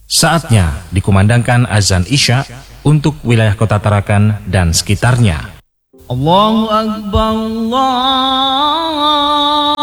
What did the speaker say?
Saatnya dikumandangkan azan Isya untuk wilayah Kota Tarakan dan sekitarnya. Allahu Akbar, Allah